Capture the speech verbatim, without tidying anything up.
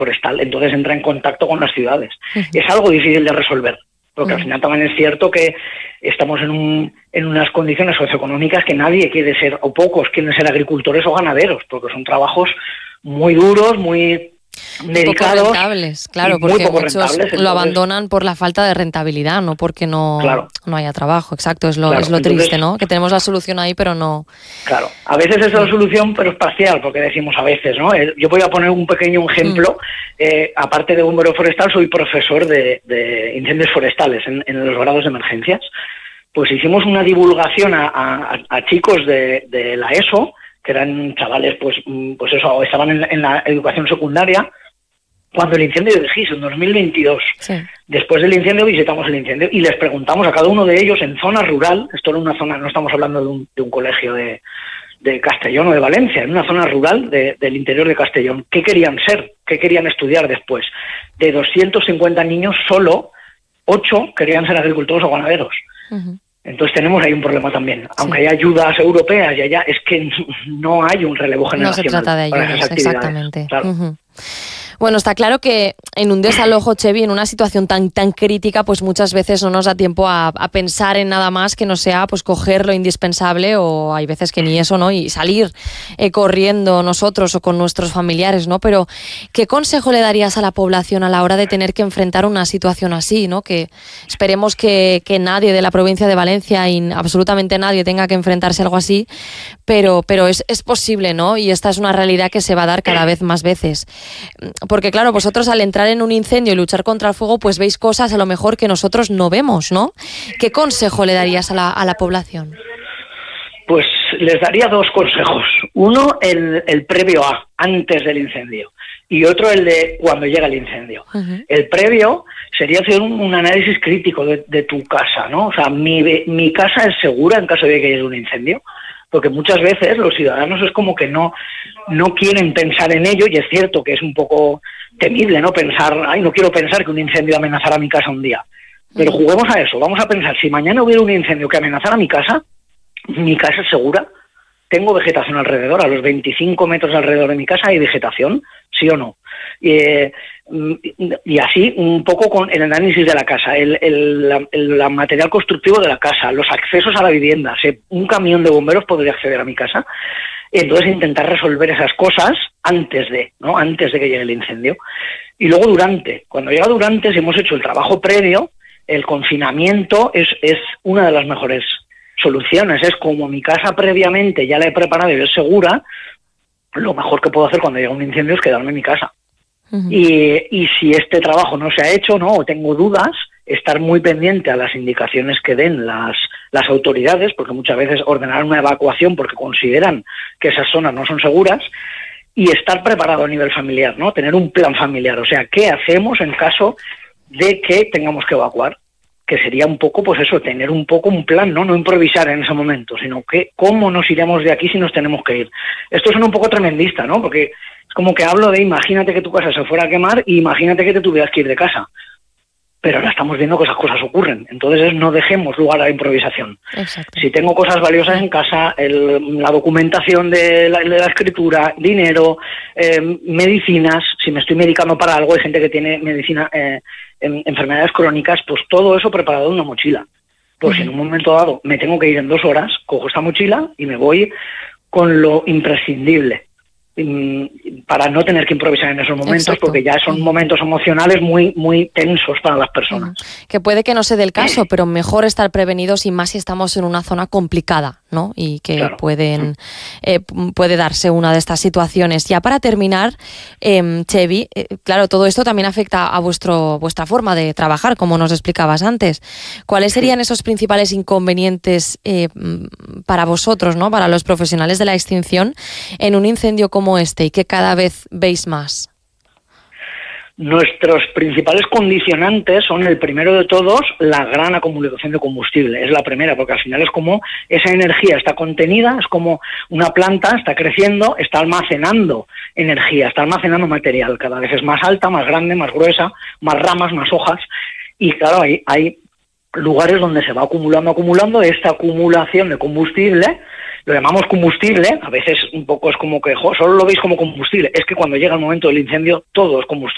forestal, entonces entra en contacto con las ciudades. Uh-huh. Es algo difícil de resolver, porque uh-huh. al final también es cierto que estamos en, un, en unas condiciones socioeconómicas que nadie quiere ser, o pocos quieren ser agricultores o ganaderos, porque son trabajos muy duros, muy dedicados, poco rentables, claro, porque muchos entonces, lo abandonan por la falta de rentabilidad, no porque no, claro. no haya trabajo. Exacto, es lo, claro, es lo entonces, triste, ¿no? Que tenemos la solución ahí, pero no... Claro, a veces es la solución, pero es parcial, porque decimos a veces, ¿no? Yo voy a poner un pequeño ejemplo. Mm. Eh, aparte de bombero forestal, soy profesor de, de incendios forestales en, en los grados de emergencias. Pues hicimos una divulgación a, a, a chicos de, de la ESO, que eran chavales, pues, pues eso, estaban en, en la educación secundaria, cuando el incendio de Gis, en dos mil veintidós. Sí. Después del incendio visitamos el incendio y les preguntamos a cada uno de ellos en zona rural, esto era una zona, no estamos hablando de un, de un colegio de, de Castellón o de Valencia, en una zona rural de, del interior de Castellón, ¿qué querían ser? ¿Qué querían estudiar después? De doscientos cincuenta niños, solo ocho querían ser agricultores o ganaderos. Uh-huh. Entonces tenemos ahí un problema también. Aunque sí. hay ayudas europeas y allá, es que no hay un relevo generacional. No se trata de ayudas, exactamente. Claro. Uh-huh. Bueno, está claro que en un desalojo, Chevy, en una situación tan tan crítica, pues muchas veces no nos da tiempo a, a pensar en nada más que no sea pues coger lo indispensable, o hay veces que ni eso, ¿no? Y salir eh, corriendo nosotros o con nuestros familiares, ¿no? Pero, ¿qué consejo le darías a la población a la hora de tener que enfrentar una situación así, ¿no? Que esperemos que, que nadie de la provincia de Valencia y absolutamente nadie tenga que enfrentarse a algo así, pero, pero es, es posible, ¿no? Y esta es una realidad que se va a dar cada vez más veces. Porque claro, vosotros al entrar en un incendio y luchar contra el fuego, pues veis cosas a lo mejor que nosotros no vemos, ¿no? ¿Qué consejo le darías a la, a la población? Pues les daría dos consejos. Uno, el, el previo a, antes del incendio. Y otro, el de cuando llega el incendio. Uh-huh. El previo sería hacer un, un análisis crítico de, de tu casa, ¿no? O sea, mi, mi casa es segura en caso de que llegue un incendio. Porque muchas veces los ciudadanos es como que no, no quieren pensar en ello, y es cierto que es un poco temible, ¿no? Pensar, ay, no quiero pensar que un incendio amenazará mi casa un día. Pero juguemos a eso, vamos a pensar, si mañana hubiera un incendio que amenazara mi casa, mi casa es segura, tengo vegetación alrededor, a los veinticinco metros alrededor de mi casa hay vegetación, ¿sí o no? Eh, y así un poco con el análisis de la casa, el, el, la, el la material constructivo de la casa, los accesos a la vivienda. Si un camión de bomberos podría acceder a mi casa, entonces intentar resolver esas cosas antes de, ¿no? Antes de que llegue el incendio. Y luego durante, cuando llega durante, si hemos hecho el trabajo previo, el confinamiento es, es una de las mejores soluciones. Es como mi casa previamente ya la he preparado y es segura, lo mejor que puedo hacer cuando llega un incendio es quedarme en mi casa. Uh-huh. Y, y si este trabajo no se ha hecho, ¿no? O tengo dudas, estar muy pendiente a las indicaciones que den las, las autoridades, porque muchas veces ordenar una evacuación porque consideran que esas zonas no son seguras, y estar preparado a nivel familiar, ¿no? Tener un plan familiar, o sea, ¿qué hacemos en caso de que tengamos que evacuar? Que sería un poco, pues eso, tener un poco un plan, ¿no? No improvisar en ese momento, sino que cómo nos iremos de aquí si nos tenemos que ir. Esto suena un poco tremendista, ¿no? Porque es como que hablo de imagínate que tu casa se fuera a quemar y imagínate que te tuvieras que ir de casa. Pero ahora estamos viendo que esas cosas ocurren. Entonces no dejemos lugar a la improvisación. Exacto. Si tengo cosas valiosas en casa, el, la documentación de la, de la escritura, dinero, eh, medicinas, si me estoy medicando para algo, hay gente que tiene medicina, eh, en, enfermedades crónicas, pues todo eso preparado en una mochila. Pues uh-huh. si en un momento dado me tengo que ir en dos horas, cojo esta mochila y me voy con lo imprescindible, para no tener que improvisar en esos momentos. Exacto. Porque ya son momentos emocionales muy muy tensos para las personas. Que puede que no se dé el caso, pero mejor estar prevenidos, y más si estamos en una zona complicada, ¿no? Y que claro. pueden eh, puede darse una de estas situaciones. Ya para terminar, eh, Chevy, eh, claro, todo esto también afecta a vuestro vuestra forma de trabajar, como nos explicabas antes. ¿Cuáles serían sí. esos principales inconvenientes eh, para vosotros, ¿no? Para los profesionales de la extinción en un incendio como como este, y que cada vez veis más? Nuestros principales condicionantes son, el primero de todos, la gran acumulación de combustible. Es la primera, porque al final es como esa energía está contenida, es como una planta está creciendo, está almacenando energía, está almacenando material, cada vez es más alta, más grande, más gruesa, más ramas, más hojas, y claro, hay, hay lugares donde se va acumulando, acumulando, esta acumulación de combustible, lo llamamos combustible, a veces un poco es como que jo, solo lo veis como combustible, es que cuando llega el momento del incendio todo es combustible.